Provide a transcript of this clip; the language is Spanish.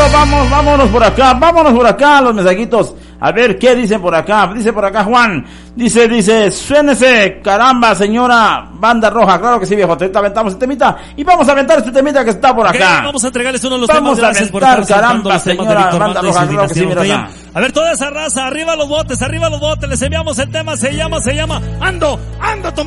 vámonos por acá, los mensajitos. A ver qué dicen por acá. Dice por acá Juan. Dice, suénese, caramba, señora Banda Roja. Claro que sí, viejo. Te aventamos este temita. Y vamos a aventar este temita que está por acá. Vamos a entregarles uno de los temas. Vamos a aventar, caramba, señora Banda Roja. Claro que sí, mira. A ver, toda esa raza, arriba los botes, les enviamos el tema, se llama Ando tomando.